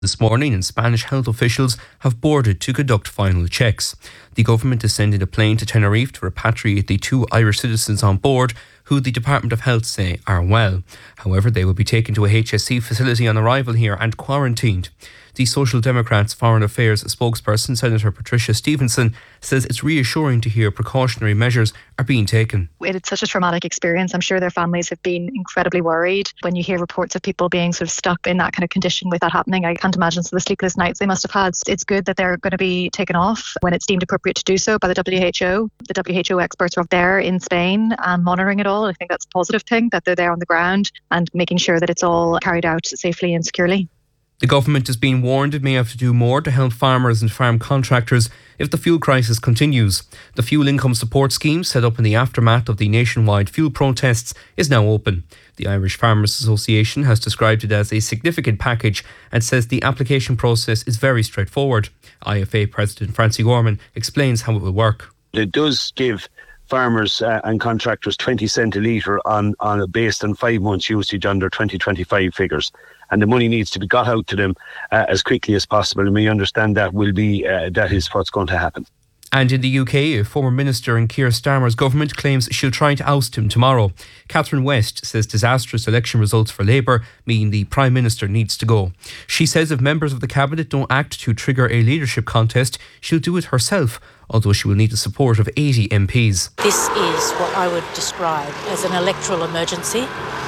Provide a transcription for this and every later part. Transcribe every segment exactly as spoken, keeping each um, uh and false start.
This morning, and Spanish health officials have boarded to conduct final checks. The government is sending a plane to Tenerife to repatriate the two Irish citizens on board, who the Department of Health say are well. However, they will be taken to a H S C facility on arrival here and quarantined. The Social Democrats Foreign Affairs spokesperson, Senator Patricia Stevenson, says it's reassuring to hear precautionary measures are being taken. It's such a traumatic experience. I'm sure their families have been incredibly worried. When you hear reports of people being sort of stuck in that kind of condition with that happening, I can't imagine some of the sleepless nights they must have had. It's good that they're going to be taken off when it's deemed appropriate to do so by the W H O. The W H O experts are up there in Spain and monitoring it all. I think that's a positive thing, that they're there on the ground and making sure that it's all carried out safely and securely. The government is being warned it may have to do more to help farmers and farm contractors if the fuel crisis continues. The Fuel Income Support Scheme, set up in the aftermath of the nationwide fuel protests, is now open. The Irish Farmers Association has described it as a significant package and says the application process is very straightforward. I F A President Francie Gorman explains how it will work. It does give farmers uh, and contractors twenty cent a litre on, on based on five months usage under twenty twenty-five figures. And the money needs to be got out to them uh, as quickly as possible. And we understand that will be uh, that is what's going to happen. And in the U K, a former minister in Keir Starmer's government claims she'll try to oust him tomorrow. Catherine West says disastrous election results for Labour mean the Prime Minister needs to go. She says if members of the Cabinet don't act to trigger a leadership contest, she'll do it herself, although she will need the support of eighty M Ps. This is what I would describe as an electoral emergency.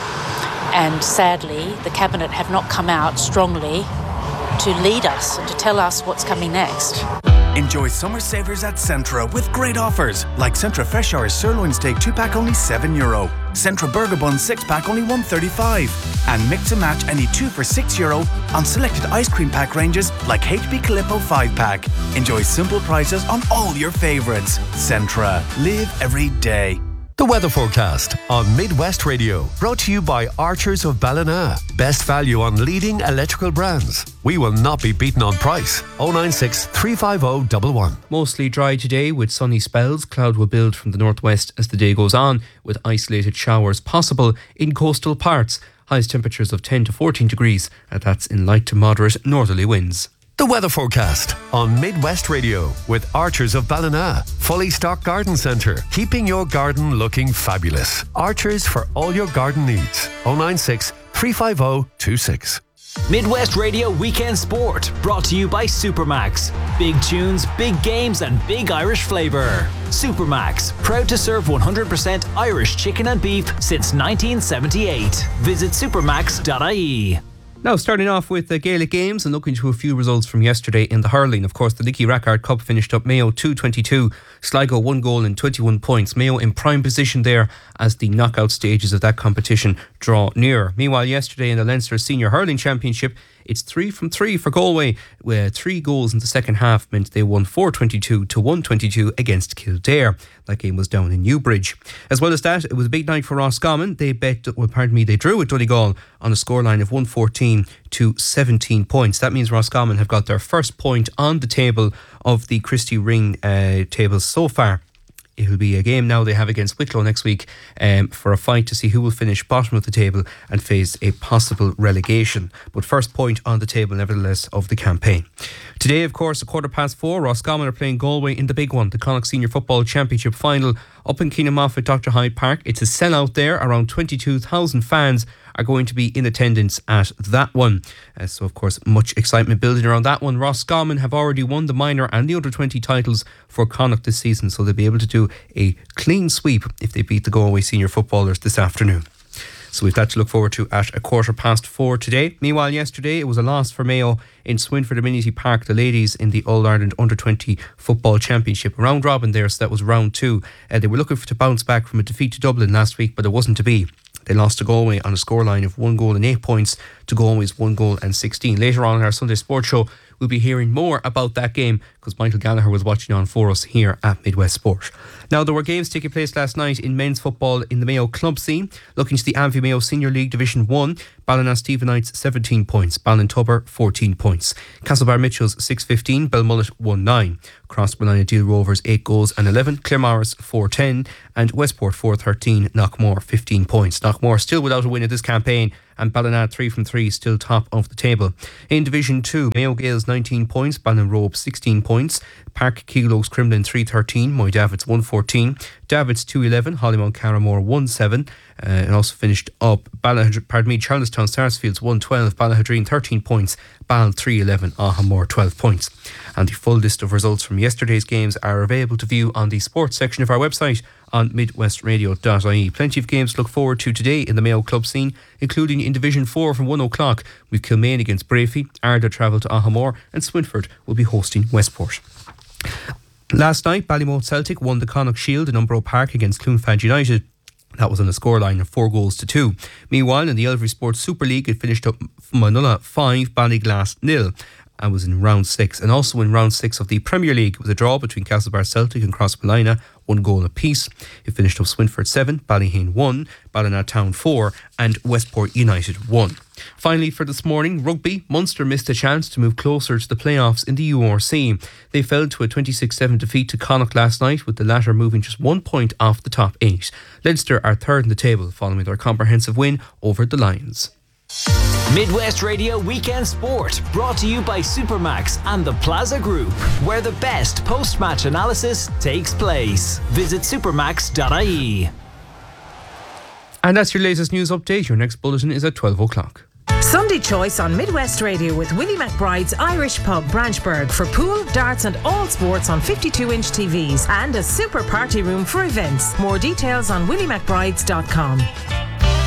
And sadly, the Cabinet have not come out strongly to lead us and to tell us what's coming next. Enjoy summer savers at Centra with great offers like Centra Fresh Irish Sirloin Steak two pack only seven euro, Centra Burger Bun six pack only one thirty-five, and mix and match any two for six euro on selected ice cream pack ranges like H B Calippo five pack. Enjoy simple prices on all your favourites. Centra. Live every day. The weather forecast on Midwest Radio, brought to you by Archers of Ballina. Best value on leading electrical brands. We will not be beaten on price. oh nine six, three five oh, one one. Mostly dry today with sunny spells. Cloud will build from the northwest as the day goes on, with isolated showers possible in coastal parts. Highest temperatures of ten to fourteen degrees, and that's in light to moderate northerly winds. The weather forecast on Midwest Radio with Archers of Ballina. Fully stocked garden centre, keeping your garden looking fabulous. Archers for all your garden needs. oh nine six, three five oh, two six. Midwest Radio Weekend Sport, brought to you by Supermax. Big tunes, big games and big Irish flavour. Supermax, proud to serve one hundred percent Irish chicken and beef since nineteen seventy-eight. Visit supermax dot I E. Now, starting off with the Gaelic games and looking to a few results from yesterday in the hurling. Of course, the Nicky Rackard Cup finished up Mayo two twenty-two, Sligo one goal and twenty-one points. Mayo in prime position there as the knockout stages of that competition draw near. Meanwhile, yesterday in the Leinster Senior Hurling Championship, it's three from three for Galway, where three goals in the second half meant they won four twenty-two to one twenty-two against Kildare. That game was down in Newbridge. As well as that, it was a big night for Roscommon. They bet, well, pardon me, they drew with Donegal on a scoreline of one fourteen to seventeen points. That means Roscommon have got their first point on the table of the Christy Ring uh, tables so far. It'll be a game now they have against Wicklow next week um, for a fight to see who will finish bottom of the table and face a possible relegation. But first point on the table, nevertheless, of the campaign. Today, of course, a quarter past four, Roscommon are playing Galway in the big one, the Connacht Senior Football Championship final up in Keenamoff at Doctor Hyde Park. It's a sellout there. Around twenty-two thousand fans are going to be in attendance at that one. Uh, so, of course, much excitement building around that one. Roscommon have already won the minor and the under twenty titles for Connacht this season, so they'll be able to do a clean sweep if they beat the Galway senior footballers this afternoon. So we've that to look forward to at a quarter past four today. Meanwhile, yesterday it was a loss for Mayo in Swinford Amenity Park, the ladies in the All-Ireland under twenty Football Championship. Round robin there, so that was round two. Uh, they were looking for to bounce back from a defeat to Dublin last week, but it wasn't to be. They lost to Galway on a scoreline of one goal and eight points to Galway's one goal and sixteen. Later on in our Sunday Sports Show, we'll be hearing more about that game because Michael Gallagher was watching on for us here at Midwest Sport. Now, there were games taking place last night in men's football in the Mayo club scene. Looking to the Avenue Mayo Senior League Division one, Ballina-Stephenites seventeen points, Ballintubber fourteen points, Castlebar Mitchells six fifteen, Belmullet one nine, Crossballina Deal Rovers eight goals and eleven, Claremorris four ten, and Westport four thirteen, Knockmore fifteen points. Knockmore still without a win in this campaign and Ballina three from three still top of the table. In Division two, Mayo Gales nineteen points, Ballinrobe sixteen points, Park Keeloaks Crumlin three thirteen, Moy Davids one fourteen, Davids two eleven, Hollymount Carramore one seven, uh, and also finished up Ballahad- pardon me, Charlestown Sarsfields one twelve, Ballahadreen thirteen points, Ball three eleven, Ahamore twelve points. And the full list of results from yesterday's games are available to view on the sports section of our website on midwest radio dot I E. Plenty of games to look forward to today in the Mayo club scene, including in Division four from one o'clock. We've Kilmaine against Brafey, Arda travel to Ahamore, and Swinford will be hosting Westport. Last night, Ballymote Celtic won the Connacht Shield in Umbro Park against Clonfad United. That was on a scoreline of four goals to two. Meanwhile, in the Elvery Sports Super League, it finished up Manula five, Ballyglass nil. And was in round six. And also in round six of the Premier League, it was a draw between Castlebar Celtic and Crossmolina, one goal apiece. It finished up Swinford seven, Ballyhane one, Ballina Town four, and Westport United one. Finally, for this morning, rugby, Munster missed a chance to move closer to the playoffs in the U R C. They fell to a twenty-six seven defeat to Connacht last night, with the latter moving just one point off the top eight. Leinster are third in the table following their comprehensive win over the Lions. Midwest Radio Weekend Sport, brought to you by Supermax and the Plaza Group, where the best post-match analysis takes place. Visit supermax dot I E. And that's your latest news update. Your next bulletin is at twelve o'clock. Sunday Choice on Midwest Radio with Willie McBride's Irish Pub Branchburg for pool, darts and all sports on fifty-two inch T Vs and a super party room for events. More details on willie mcbrides dot com.